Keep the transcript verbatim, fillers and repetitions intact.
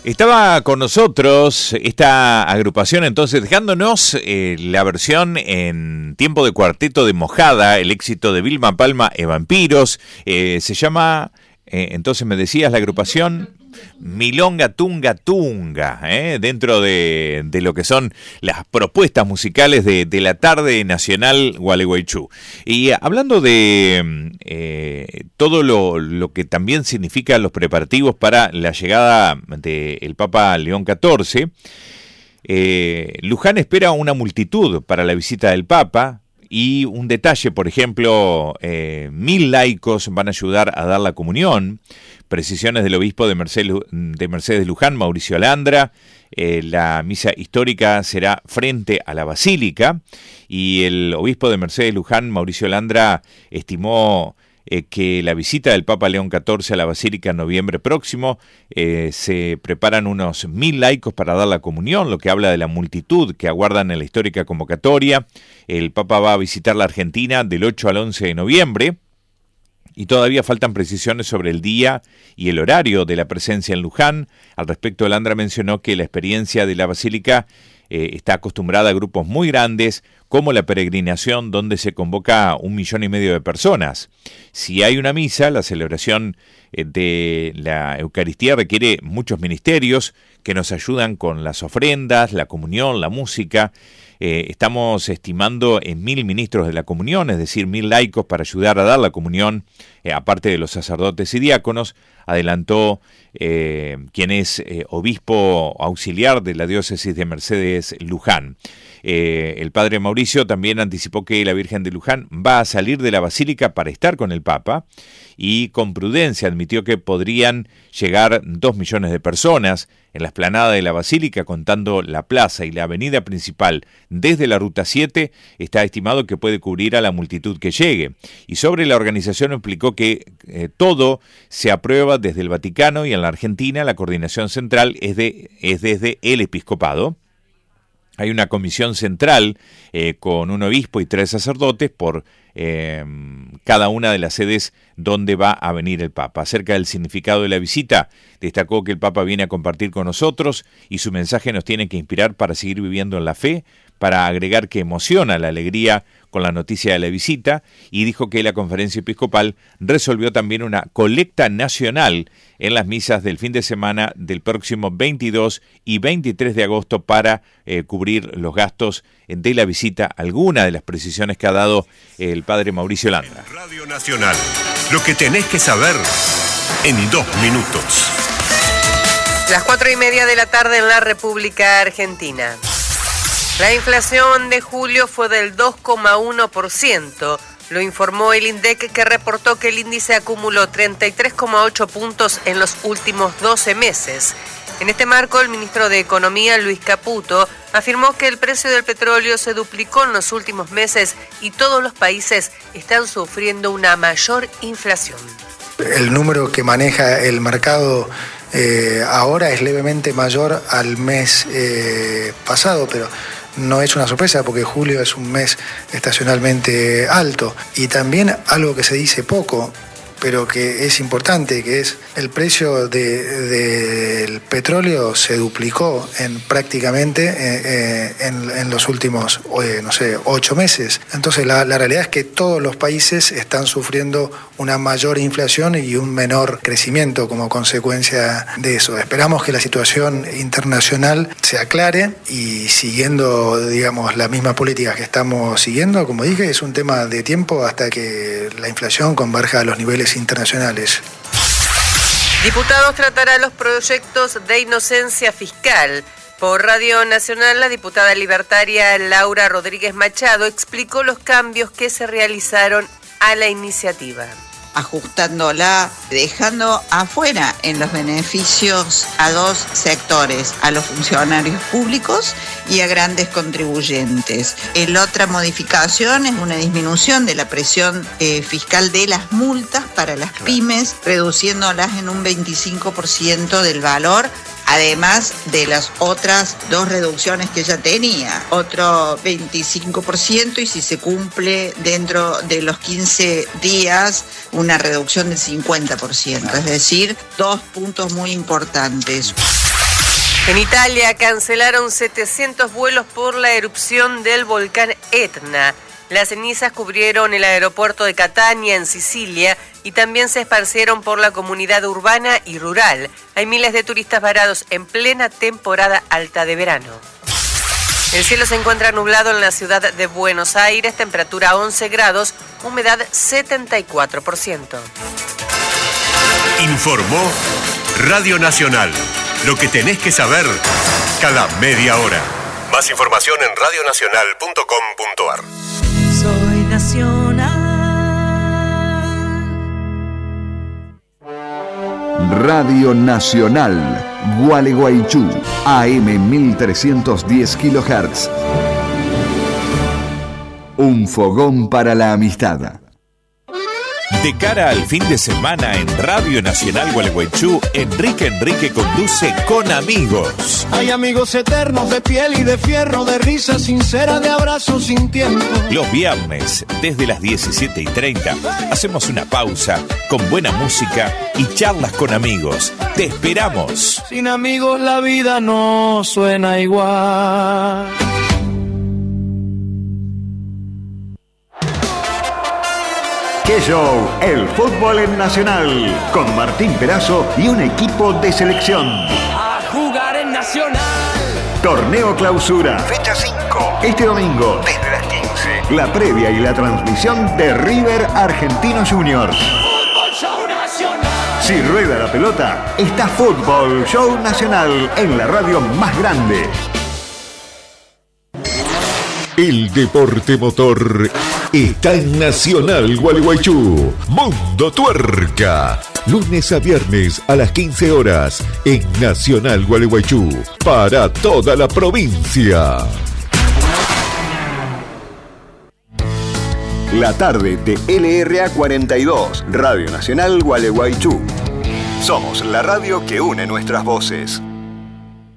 Estaba con nosotros esta agrupación, entonces, dejándonos eh, la versión en tiempo de cuarteto de Mojada, el éxito de Vilma Palma e Vampiros. Eh, se llama, eh, entonces me decías, la agrupación Milonga Tunga Tunga, ¿eh? dentro de, de lo que son las propuestas musicales de, de la tarde nacional Gualeguaychú. Y hablando de eh, todo lo, lo que también significan los preparativos para la llegada del Papa León catorce, eh, Luján espera una multitud para la visita del Papa. Y un detalle, por ejemplo, eh, mil laicos van a ayudar a dar la comunión. Precisiones del obispo de Mercedes, de Mercedes Luján, Mauricio Alandra. Eh, la misa histórica será frente a la basílica. Y el obispo de Mercedes Luján, Mauricio Alandra, estimó eh, que la visita del Papa León catorce a la basílica en noviembre próximo eh, se preparan unos mil laicos para dar la comunión, lo que habla de la multitud que aguardan en la histórica convocatoria. El Papa va a visitar la Argentina del ocho al once de noviembre y todavía faltan precisiones sobre el día y el horario de la presencia en Luján. Al respecto, Alandra mencionó que la experiencia de la Basílica eh, está acostumbrada a grupos muy grandes, como la peregrinación donde se convoca un millón y medio de personas. Si hay una misa, la celebración eh, de la Eucaristía requiere muchos ministerios que nos ayudan con las ofrendas, la comunión, la música. Eh, estamos estimando en mil ministros de la comunión, es decir, mil laicos para ayudar a dar la comunión, eh, aparte de los sacerdotes y diáconos, adelantó eh, quien es eh, obispo auxiliar de la diócesis de Mercedes Luján. Eh, el padre Mauricio también anticipó que la Virgen de Luján va a salir de la basílica para estar con el Papa y con prudencia admitió que podrían llegar dos millones de personas en la explanada de la basílica, contando la plaza y la avenida principal desde la ruta siete. Está estimado que puede cubrir a la multitud que llegue. Y sobre la organización explicó que eh, todo se aprueba desde el Vaticano y en la Argentina la coordinación central es, de, es desde el episcopado. Hay una comisión central eh, con un obispo y tres sacerdotes por eh, cada una de las sedes donde va a venir el Papa. Acerca del significado de la visita, destacó que el Papa viene a compartir con nosotros y su mensaje nos tiene que inspirar para seguir viviendo en la fe, para agregar que emociona la alegría con la noticia de la visita, y dijo que la conferencia episcopal resolvió también una colecta nacional en las misas del fin de semana del próximo veintidós y veintitrés de agosto para eh, cubrir los gastos de la visita. Alguna de las precisiones que ha dado el padre Mauricio Alandra. Radio Nacional, lo que tenés que saber en dos minutos. Las cuatro y media de la tarde en la República Argentina. La inflación de julio fue del dos coma uno por ciento, lo informó el INDEC, que reportó que el índice acumuló treinta y tres coma ocho puntos en los últimos doce meses. En este marco, el ministro de Economía, Luis Caputo, afirmó que el precio del petróleo se duplicó en los últimos meses y todos los países están sufriendo una mayor inflación. El número que maneja el mercado eh, ahora es levemente mayor al mes eh, pasado, pero no es una sorpresa porque julio es un mes estacionalmente alto. Y también algo que se dice poco, pero que es importante, que es el precio de, de, del petróleo se duplicó en prácticamente eh, en, en los últimos, eh, no sé, ocho meses. Entonces la, la realidad es que todos los países están sufriendo una mayor inflación y un menor crecimiento como consecuencia de eso. Esperamos que la situación internacional se aclare y siguiendo, digamos, la misma política que estamos siguiendo, como dije, es un tema de tiempo hasta que la inflación converja a los niveles internacionales. Diputados tratará los proyectos de inocencia fiscal. Por Radio Nacional, la diputada libertaria Laura Rodríguez Machado explicó los cambios que se realizaron a la iniciativa. Ajustándola, dejando afuera en los beneficios a dos sectores, a los funcionarios públicos y a grandes contribuyentes. La otra modificación es una disminución de la presión eh, fiscal de las multas para las pymes, reduciéndolas en un veinticinco por ciento del valor, además de las otras dos reducciones que ya tenía, otro veinticinco por ciento, y si se cumple dentro de los quince días, una reducción del cincuenta por ciento, es decir, dos puntos muy importantes. En Italia cancelaron setecientos vuelos por la erupción del volcán Etna. Las cenizas cubrieron el aeropuerto de Catania, en Sicilia, y también se esparcieron por la comunidad urbana y rural. Hay miles de turistas varados en plena temporada alta de verano. El cielo se encuentra nublado en la ciudad de Buenos Aires, temperatura once grados, humedad setenta y cuatro por ciento. Informó Radio Nacional. Lo que tenés que saber cada media hora. Más información en radio nacional punto com punto a r. Soy nacional. Radio Nacional, Gualeguaychú, A M mil trescientos diez kilohertz. Un fogón para la amistad. De cara al fin de semana en Radio Nacional Gualeguaychú, Enrique Enrique conduce Con Amigos. Hay amigos eternos de piel y de fierro, de risa sincera, de abrazos sin tiempo. Los viernes, desde las diecisiete y treinta, hacemos una pausa con buena música y charlas con amigos. ¡Te esperamos! Sin amigos la vida no suena igual. ¡Qué show! El fútbol en Nacional, con Martín Perazo y un equipo de selección. A jugar en Nacional. Torneo Clausura, fecha cinco. Este domingo, desde las quince. La previa y la transmisión de River Argentinos Juniors. Fútbol Show Nacional. Si rueda la pelota, está Fútbol Show Nacional en la radio más grande. El deporte motor está en Nacional Gualeguaychú. Mundo Tuerca. Lunes a viernes a las quince horas en Nacional Gualeguaychú. Para toda la provincia. La tarde de L R A cuarenta y dos, Radio Nacional Gualeguaychú. Somos la radio que une nuestras voces.